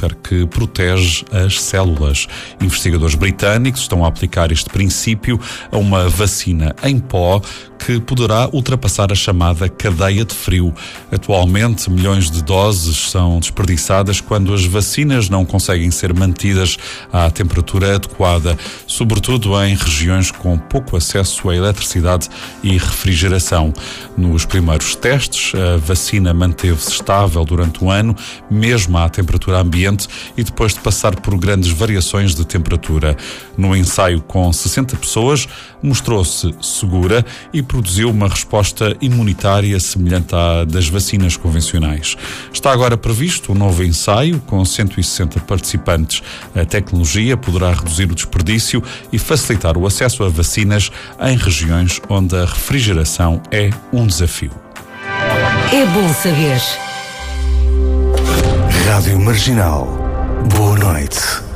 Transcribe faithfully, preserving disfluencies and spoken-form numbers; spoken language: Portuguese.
açúcar que protege as células. Investigadores britânicos estão a aplicar este princípio a uma vacina em pó que poderá ultrapassar a chamada cadeia de frio. Atualmente, milhões de doses são desperdiçadas quando as vacinas não conseguem ser mantidas à temperatura adequada, sobretudo em regiões com pouco acesso à eletricidade e refrigeração. Nos primeiros testes, a vacina manteve-se estável durante um ano, mesmo à temperatura ambiente, e depois de passar por grandes variações de temperatura. No ensaio com sessenta pessoas, mostrou-se segura e produziu uma resposta imunitária semelhante à das vacinas convencionais. Está agora previsto um novo ensaio com cento e sessenta participantes. A tecnologia poderá reduzir o desperdício e facilitar o acesso a vacinas em regiões onde a refrigeração é um desafio. É bom saber. Rádio Marginal. Boa noite.